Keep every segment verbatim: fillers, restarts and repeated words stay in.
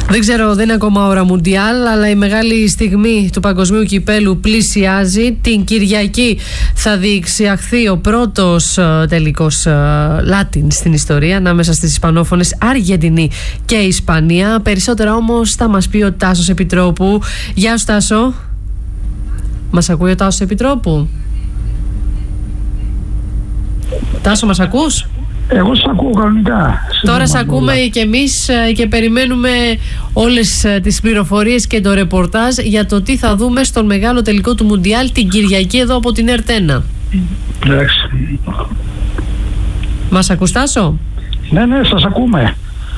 Δεν ξέρω, δεν είναι ακόμα ώρα Μουντιάλ, αλλά η μεγάλη στιγμή του παγκοσμίου κυπέλου πλησιάζει. Την Κυριακή θα διεξαχθεί ο πρώτος uh, τελικός uh, Λάτιν στην ιστορία ανάμεσα στις Ισπανόφωνες Αργεντινή και Ισπανία. Περισσότερα όμως θα μας πει ο Τάσος Επιτρόπου. Γεια σου, Τάσο. Μας ακούει ο Τάσος Επιτρόπου? Τάσο, μας ακούς? Εγώ σας ακούω κανονικά. Τώρα σε ακούμε και εμείς και περιμένουμε όλες τις πληροφορίες και το ρεπορτάζ για το τι θα δούμε στον μεγάλο τελικό του Μουντιάλ την Κυριακή εδώ από την Ερτένα. Εντάξει. Μας ακούς, Τάσο? Ναι, ναι, σας ακούμε.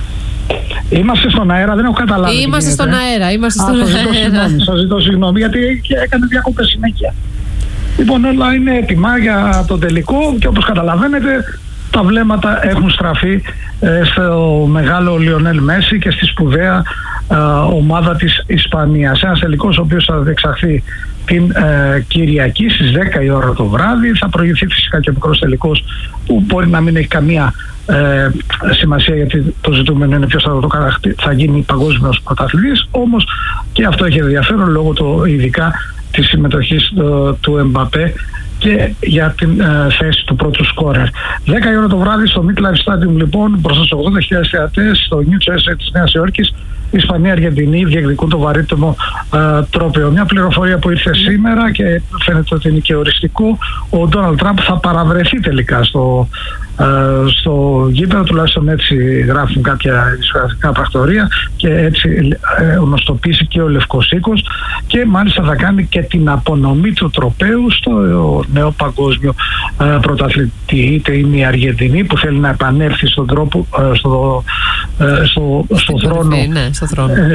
Είμαστε στον αέρα, δεν έχω καταλάβει. Είμαστε στον αέρα, είμαστε στον Α, σας αέρα. ζητώ συγγνώμη, σας ζητώ συγγνώμη γιατί έκανε διακοπές συνέχεια. Λοιπόν, όλα είναι έτοιμα για τον τελικό και όπως καταλαβαίνετε τα βλέμματα έχουν στραφεί ε, στο μεγάλο Λιονέλ Μέση και στη σπουδαία ε, ομάδα της Ισπανίας. Ένας τελικός ο οποίος θα διεξαχθεί την ε, Κυριακή στις δέκα η ώρα το βράδυ. Θα προηγηθεί φυσικά και ο μικρός τελικός που μπορεί να μην έχει καμία ε, σημασία, γιατί το ζητούμενο είναι ποιος θα, το καραχτεί, θα γίνει παγκόσμιος πρωταθλητής. Όμως και αυτό έχει ενδιαφέρον λόγω το, ειδικά της συμμετοχής το, του Εμπαπέ και για την ε, θέση του πρώτου σκόρερ. δέκα η ώρα το βράδυ στο MetLife Stadium, λοιπόν, μπροστά στους ογδόντα χιλιάδες θεατές στο New Jersey της Νέας Υόρκης, Ισπανία-Αργεντινή διεκδικούν το βαρύτιμο ε, τρόπαιο. Μια πληροφορία που ήρθε σήμερα και φαίνεται ότι είναι και οριστικό: ο Ντόναλντ Τραμπ θα παραβρεθεί τελικά στο, ε, στο γήπεδο, τουλάχιστον έτσι γράφουν κάποια ισογραφικά πρακτορία και έτσι ε, γνωστοποιήσει και ο Λευκός Οίκος, και μάλιστα θα κάνει και την απονομή του τροπαίου στο νέο παγκόσμιο ε, πρωταθλητή. Είτε είναι η Αργεντινή που θέλει να επανέλθει στον τρόπο, ε, στο, ε, στο, στο θρόνο, ναι, στο θρόνο. Ε,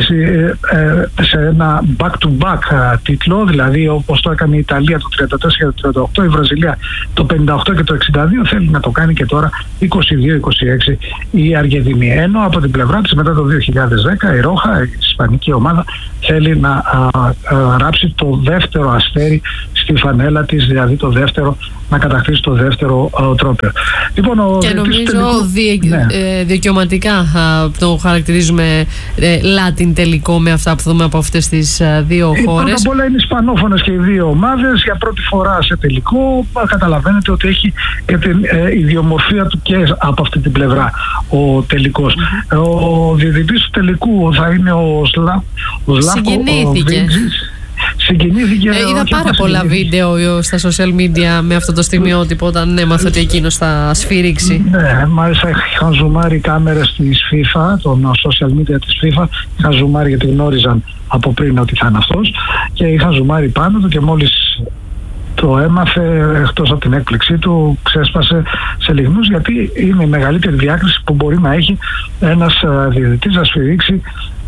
ε, σε ένα back-to-back ε, τίτλο, δηλαδή όπως το έκανε η Ιταλία το τριάντα τέσσερα και το τριάντα οκτώ, η Βραζιλία το πενήντα οκτώ και το εξήντα δύο, θέλει να το κάνει και τώρα είκοσι δύο είκοσι έξι η Αργεντινή. Ενώ από την πλευρά της μετά το δύο χιλιάδες δέκα η Ρόχα, η ισπανική ομάδα, θέλει να α, α, ράψει το δεύτερο αστέρι στη φανέλα της, δηλαδή το δεύτερο, να κατακτήσει το δεύτερο α, τρόπαιο. Λοιπόν, ο και νομίζω τελικού... δι... ναι. ε, δικαιωματικά α, το χαρακτηρίζουμε ε, Λάτιν τελικό με αυτά που δούμε από αυτές τις α, δύο ε, χώρες. Πρώτα απ' όλα είναι ισπανόφωνες και οι δύο ομάδες για πρώτη φορά σε τελικό. Καταλαβαίνετε ότι έχει και την ε, ιδιομορφία του και από αυτή την πλευρά ο τελικός. Mm-hmm. Ο διαιτητής του τελικού θα είναι ο Σλα... Σλάβκο Βίντζιτς. Συγκινήθηκε. Ε, είδα πάρα πολλά βίντεο στα social media με αυτό το στιγμιότυπο όταν έμαθα ότι εκείνος θα σφύριξει. Ναι, μάλιστα είχαν ζουμάρει κάμερες της FIFA, των social media της FIFA, είχαν ζουμάρει γιατί γνώριζαν από πριν ότι θα είναι αυτός και είχαν ζουμάρει πάνω του και μόλις το έμαθε, εκτός από την έκπληξή του, ξέσπασε σε λιγμούς, γιατί είναι η μεγαλύτερη διάκριση που μπορεί να έχει ένας διαιτητής να σφυρίξει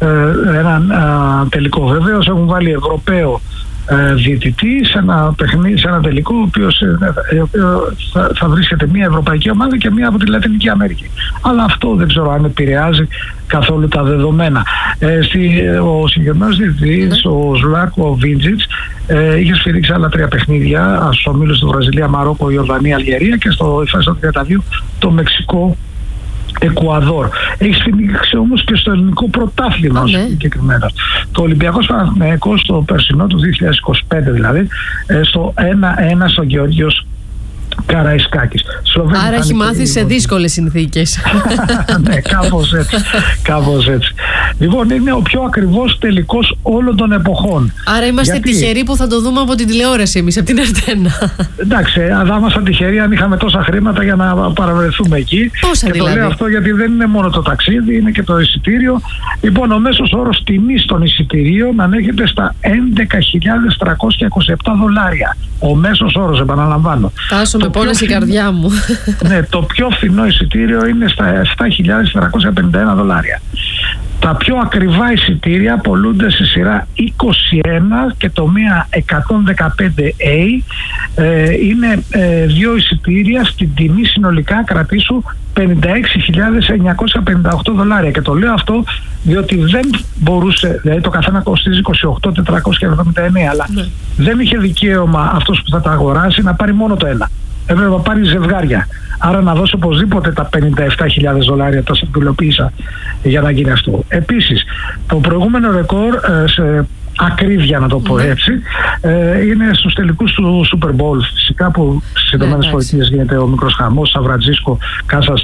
έναν τελικό. Βεβαίως έχουν βάλει Ευρωπαίο διαιτητή σε ένα παιχνίδι, σε ένα τελικό, ο οποίος θα, θα βρίσκεται μια ευρωπαϊκή ομάδα και μια από τη Λατινική Αμερική. Αλλά αυτό δεν ξέρω αν επηρεάζει καθόλου τα δεδομένα. Ε, στη, ο συγκεκριμένος διαιτητής, ο Σλάβκο Βίντζιτς, ε, είχε σφυρίξει άλλα τρία παιχνίδια στους ομίλους του Βραζιλία, Μαρόκο, Ιορδανία, Αλγερία, και στο ΙΦΑ τριάντα δύο το Μεξικό, Εκουαδόρ. Έχει σφυρίξει όμως και στο ελληνικό πρωτάθλημα oh, ναι. συγκεκριμένα. Το Ολυμπιακός Παναθηναϊκός στο περσινό του δύο χιλιάδες είκοσι πέντε, δηλαδή στο ένα ένα στο Γεώργιος Καραϊσκάκης. Άρα έχει μάθει σε δύσκολες συνθήκες. Ναι, κάπως έτσι, κάπως έτσι. Λοιπόν, είναι ο πιο ακριβώς τελικός όλων των εποχών. Άρα είμαστε γιατί... τυχεροί που θα το δούμε από την τηλεόραση εμείς, από την Ερτένα. Εντάξει, θα ήμασταν τυχεροί αν είχαμε τόσα χρήματα για να παραβρεθούμε εκεί. Πόσα και δηλαδή? Το λέω αυτό γιατί δεν είναι μόνο το ταξίδι, είναι και το εισιτήριο. Λοιπόν, ο μέσος όρος τιμής των εισιτηρίων ανέρχεται στα έντεκα χιλιάδες τριακόσια είκοσι επτά δολάρια. Ο μέσος όρος, επαναλαμβάνω. Τάσο, με πόνες η καρδιά μου. Ναι, το πιο φθηνό εισιτήριο είναι στα επτά χιλιάδες τετρακόσια πενήντα ένα δολάρια. Τα πιο ακριβά εισιτήρια πολλούνται στη σειρά είκοσι ένα και το μία εκατόν δεκαπέντε έι. Ε, είναι ε, δύο εισιτήρια στην τιμή συνολικά, κρατήσου, πενήντα έξι χιλιάδες εννιακόσια πενήντα οκτώ δολάρια. Και το λέω αυτό διότι δεν μπορούσε, δηλαδή το καθένα κοστίζει είκοσι οκτώ χιλιάδες τετρακόσια εβδομήντα εννέα, αλλά ναι. δεν είχε δικαίωμα αυτός που θα τα αγοράσει να πάρει μόνο το ένα. έπρεπε να πάρει ζευγάρια. Άρα να δώσει οπωσδήποτε τα πενήντα επτά χιλιάδες δολάρια, τα συμβουλοποίησα για να γίνει αυτό. Επίσης, το προηγούμενο ρεκόρ ε, σε ακρίβεια, να το πω έτσι, ε, είναι στους τελικούς του Super Bowl, φυσικά, που στις Ηνωμένες Πολιτείες γίνεται ο μικρός χαμός. Σαν Φραντζίσκο Kansas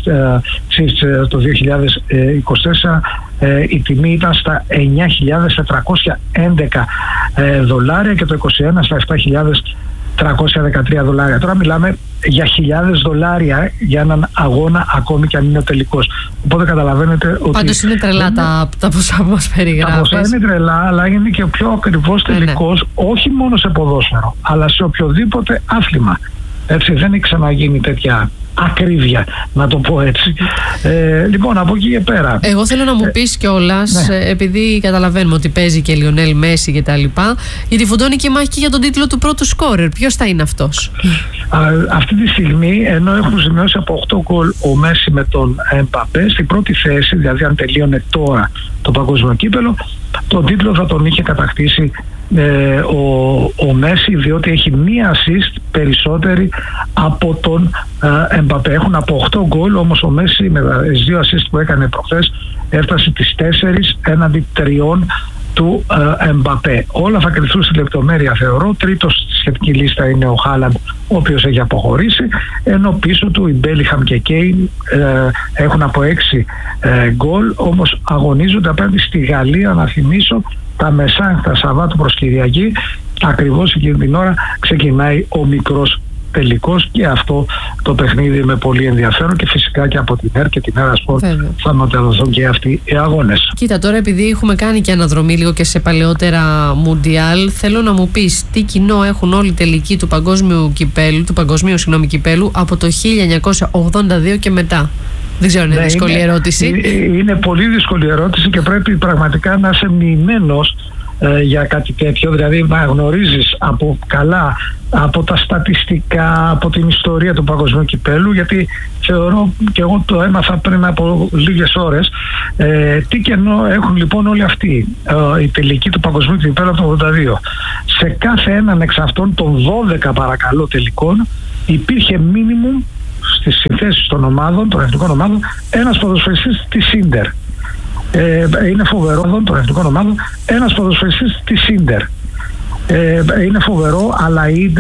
Chiefs το δύο χιλιάδες είκοσι τέσσερα, ε, η τιμή ήταν στα εννιά χιλιάδες τετρακόσια έντεκα ε, δολάρια και το είκοσι ένα στα επτά χιλιάδες τριακόσια δεκατρία δολάρια. Τώρα μιλάμε για χιλιάδες δολάρια για έναν αγώνα, ακόμη και αν είναι ο τελικός. Οπότε καταλαβαίνετε ότι... Πάντως είναι τρελά είναι... τα, τα ποσά που μας περιγράφεις. Τα ποσά είναι τρελά, αλλά είναι και ο πιο ακριβώς τελικός, ναι, ναι. όχι μόνο σε ποδόσφαιρο, αλλά σε οποιοδήποτε άθλημα. Έτσι, δεν έχει ξαναγίνει τέτοια ακρίβεια, να το πω έτσι. Ε, λοιπόν, από εκεί και πέρα. Εγώ θέλω να μου πεις κιόλας, ναι. επειδή καταλαβαίνουμε ότι παίζει και Λιονέλ Μέση και τα λοιπά, γιατί φουντώνει και μάχη για τον τίτλο του πρώτου σκόρερ. Ποιος θα είναι αυτός? Α, αυτή τη στιγμή, ενώ έχουν σημειώσει από οκτώ γκολ ο Μέση με τον Εμπαπέ, στην πρώτη θέση, δηλαδή αν τελείωνε τώρα το παγκόσμιο κύπελο, τον τίτλο θα τον είχε κατακτήσει Ε, ο, ο Μέση, διότι έχει μία assist περισσότερη από τον Εμπαπέ. Έχουν από οκτώ γκολ, όμως ο Μέση με τις δύο assist που έκανε προχθές έφτασε τις τέσσερις έναντι τριών του Εμπαπέ. Όλα θα κρυφθούν στη λεπτομέρεια, θεωρώ. Τρίτος στη σχετική λίστα είναι ο Χάλαντ, ο οποίος έχει αποχωρήσει, ενώ πίσω του οι Μπέλιχαμ και Κέιν ε, έχουν από έξι ε, γκολ, όμως αγωνίζονται απέναντι στη Γαλλία, να θυμίσω, τα μεσάνυχτα Σαββάτου προς Κυριακή. Ακριβώς εκείνη την ώρα ξεκινάει ο μικρός τελικός, και αυτό το παιχνίδι με πολύ ενδιαφέρον, και φυσικά και από την ΕΡ και την ΕΡΑ Σπορτ θα μεταδοθούν και αυτοί οι αγώνες. Κοίτα, τώρα επειδή έχουμε κάνει και αναδρομή λίγο και σε παλαιότερα Μουντιάλ, θέλω να μου πεις τι κοινό έχουν όλοι οι τελικοί του παγκόσμιου κυπέλου, του παγκοσμίου συγγνώμη κυπέλου από το χίλια εννιακόσια ογδόντα δύο και μετά. Δεν ξέρω αν είναι ναι, δύσκολη είναι, ερώτηση. Είναι, είναι πολύ δύσκολη ερώτηση και πρέπει πραγματικά να είσαι μοιημένος ε, για κάτι τέτοιο, δηλαδή να γνωρίζεις από καλά από τα στατιστικά, από την ιστορία του παγκοσμίου κυπέλου, γιατί θεωρώ, και εγώ το έμαθα πριν από λίγες ώρες, ε, τι κενό έχουν λοιπόν όλοι αυτοί ε, οι τελικοί του παγκοσμίου κυπέλου από το ογδόντα δύο. Σε κάθε έναν εξ αυτών των δώδεκα παρακαλώ τελικών υπήρχε μίνιμουμ στις συνθέσεις των ομάδων, των εθνικών ομάδων, ένας ποδοσφαιριστής της Ίντερ. Ε, είναι φοβερό των εθνικών ομάδων ένας ποδοσφαιριστής της Ίντερ. Ε, είναι φοβερό, αλλά η